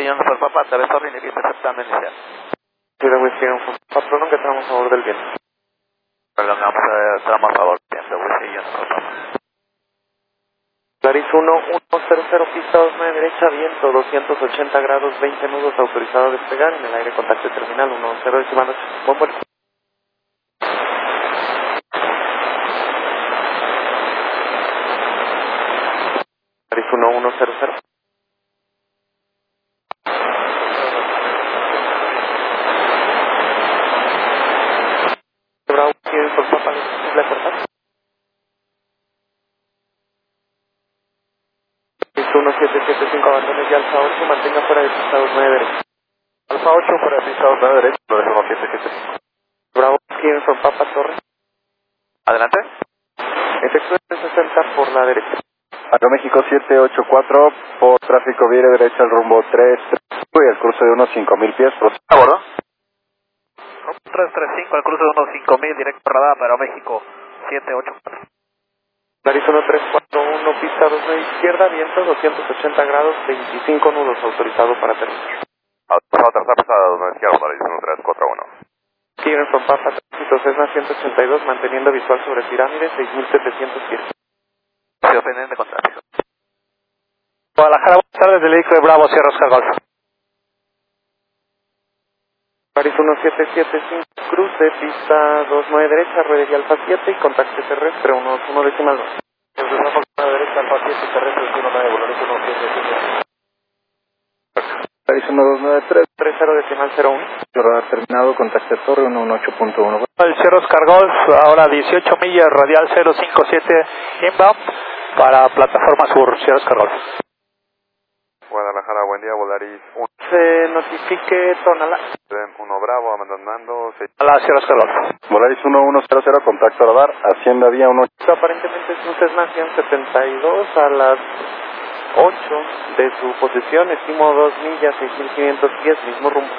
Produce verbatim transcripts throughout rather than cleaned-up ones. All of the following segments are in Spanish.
Unión por Papa, tres Torre, y certamen inicial. Kilo Whisky Union for Papa, prolonga tramo a favor del viento. Prolongamos eh, tramo a favor, viento, Whisky Union por Papa. Claris uno uno cero cero, pista dos nueve derecha, viento doscientos ochenta grados, veinte nudos, autorizado a despegar, en el aire contacto terminal uno cero decimal ocho. Buen vuelo. Claris uno uno cero cero. Bravo, ¿quieren por Papa la cortar? uno siete siete cinco, abandones y Alfa ocho, mantenga fuera de pista dos nueve derecha. Alfa ocho, fuera de pista dos nueve derecha, lo dejamos siete siete cinco. Bravo, ¿quieren por Papa Torre? Adelante. Efectúe sesenta por la derecha. Aeroméxico siete ocho cuatro, por tráfico vire derecha al rumbo tres tres y el cruce de unos cinco mil pies. ¿A bordo? tres tres cinco, el cruce de unos cinco mil, directo radar para Aeroméxico siete ocho cuatro. Claris uno tres cuatro uno, pista dos nueve izquierda, viento doscientos ochenta grados, veinticinco nudos, autorizado para terminar. Autorizado tercera pasada, dos nueve izquierda, Claris uno tres cuatro uno. Quieren from Papa, tránsito Cessna ciento ochenta y dos, manteniendo visual sobre pirámide, seis mil setecientos pies. Ciudad pendiente con tráfico. Guadalajara, buenas tardes, del vehículo de Bravo, Sierra Oscar Golf. Claris uno siete siete cinco, cruce, pista dos nueve derecha, ruede y Alfa siete y contacto terrestre uno uno decimal dos. Empezamos a la derecha, Alfa siete, terrestre uno nueve, Volaris uno siete siete. Claris uno dos nueve tres, tres cero decimal cero uno. radar terminado, contacto torre uno uno ocho punto uno. El Sierra Oscar Golf, ahora dieciocho millas, radial cero cinco siete, inbound, para plataforma sur, Sierra Oscar Golf. Guadalajara, buen día, Volaris uno. Se notifique Tonalá. uno Bravo, abandonando. A la Sierra Oscar Golf. Volaris uno uno cero cero, contacto radar, Hacienda Vía uno. Aparentemente es un Cessna ciento setenta y dos a las ocho de su posesión, estimo dos millas, seis mil quinientos pies, mismo rumbo.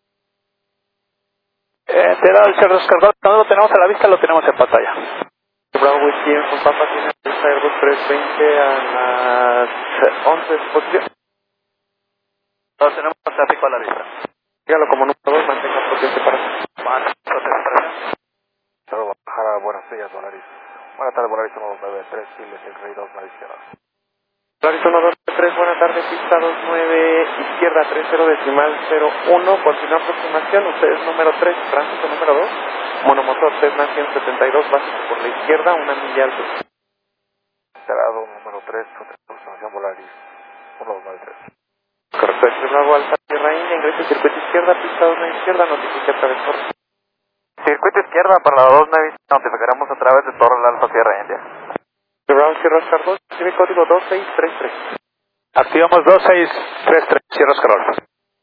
Eh, Enterado el Sierra Oscar Golf, no lo tenemos a la vista, lo tenemos en pantalla. Bravo Whisky con Papa tiene el Airbus trescientos veinte a las once de su posición. Todos tenemos tráfico a la vista. Dígalo como número dos, mantenga propia separación. Vale, separación. Guadalajara, buenos días, Volaris. Buenas tardes, Volaris uno dos nueve tres, Siles, el Rey dos, la izquierda. Claris uno dos tres, buena tarde, pista dos nueve, izquierda tres cero decimal cero uno, continúa aproximación, usted es número tres, tránsito número dos, monomotor Cessna ciento setenta y dos, básico por la izquierda, una milla al sur. Cerrado, número tres, aproximación Volaris uno dos nueve tres. Correcto, este Bravo Alfa Sierra India, ingrese circuito izquierda, pista dos nueve izquierda, notifique a través de Torre. Circuito izquierda para la dos nueve, notificaremos a través de Torre Alfa Sierra India. Bravo Sierra Oscar dos, tiene código dos seis tres tres. Activamos dos seis tres tres, Sierra Oscar Golf.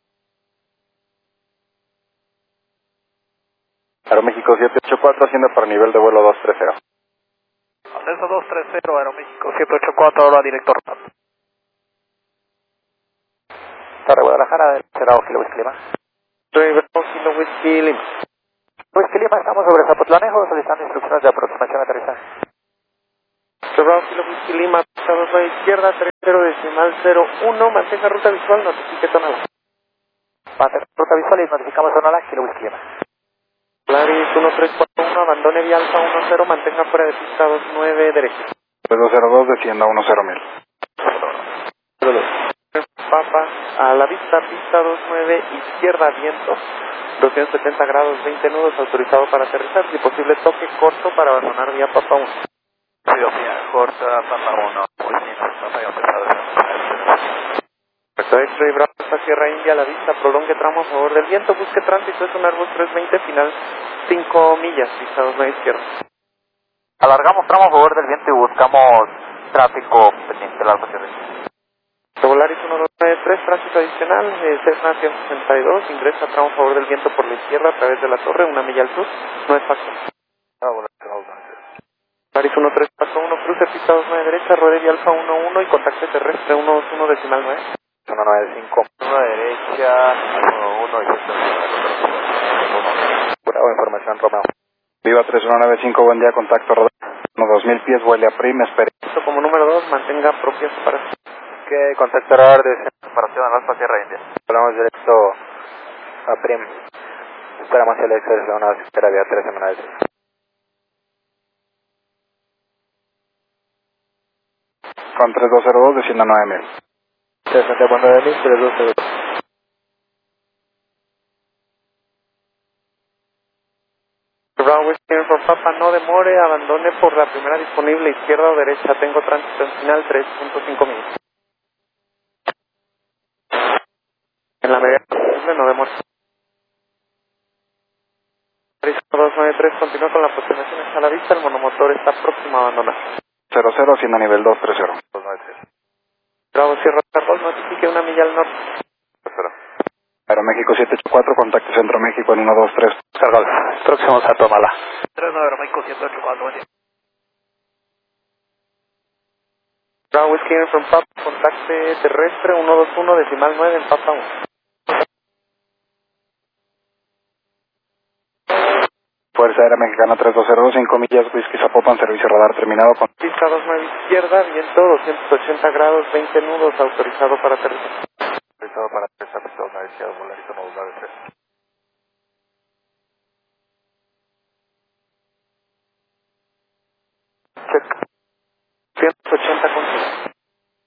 Aeroméxico siete ocho cuatro, haciendo para nivel de vuelo dos tres cero. Ascenso dos tres cero, Aeroméxico siete ocho cuatro, ahora director. Torre Guadalajara, cerrado, Kilo Whisky Lima. Soy Bravo Kilo Whisky Lima. Whisky Lima, estamos sobre Zapotlanejo, solicitando instrucciones de aproximación a aterrizaje. Soy Bravo Kilo Whisky Lima, pista dos nueve izquierda, tres cero decimal cero uno, mantenga ruta visual, notifique Tonalá. Mantenga ruta visual y notificamos Tonalá, Kilo Whisky Lima. Claris uno tres cuatro uno, abandone vía Alfa uno cero, mantenga fuera de pista dos nueve derecha. dos cero dos, descienda uno cero mil. Papa, a la vista, pista dos nueve, izquierda, viento, doscientos setenta grados, veinte nudos, autorizado para aterrizar, si posible toque corto para abandonar vía Papa uno. Vía corta, Papa uno, Papa y autorizado. Perfecto, X-Ray Bravo hasta Sierra India, a la vista, prolongue tramo a favor del viento, busque tránsito, es un Airbus trescientos veinte, final cinco millas, pista dos nueve izquierda. Alargamos tramo a favor del viento y buscamos tráfico pendiente del Alfa Sierra India. Volaris uno dos nueve tres, tránsito adicional, eh, Cessna ciento sesenta y dos, ingresa a tramo a favor del viento por la izquierda a través de la torre, una milla al sur, no es fácil. Volaris uno tres cuatro uno, cruce pista dos nueve derecha, ruede y Alfa uno uno y contacto terrestre uno dos uno decimal nueve. uno nueve cinco. uno derecha, uno uno y ciento Bravo, información Romeo. Viva tres uno nueve cinco, buen día, contacto radar. uno dos mil pies, vuele a Prim, espere. Como número dos, mantenga propia separación. Que contacto radar de separación al Alfa Sierra India. Hablamos directo a Prim. Esperamos el exceso de una espera vía tres semanales. Con tres dos cero dos, descienda nueve mil. sesenta y nueve mil, tres dos cero dos. Bravo, Whiskey for Papa, no demore, abandone por la primera disponible, izquierda o derecha, tengo tránsito en final tres punto cinco mil. En la medida posible, no demore. dos nueve tres, continúa con la aproximación a la vista, el monomotor está próximo a abandonar. cero cero, siendo nivel dos tres cero. dos nueve tres. Bravo, Sierra Carlos, notifique una milla al norte. Espera. Aeroméxico siete ocho cuatro, contacto Centro México en uno dos tres. Cargol. Próximos a Tomala. tres nueve Aeroméxico siete ocho cuatro, buen día. Bravo, Whiskey from Papa, contacte terrestre uno dos uno, decimal nueve en Papa uno. Fuerza Aérea Mexicana tres dos cero dos, cinco millas, Whisky Zapopan, servicio radar terminado con... Pista dos nueve izquierda, viento doscientos ochenta grados, veinte nudos, autorizado para aterrizar. Autorizado para aterrizar, pista dos nueve izquierda, volarito modulado de tres.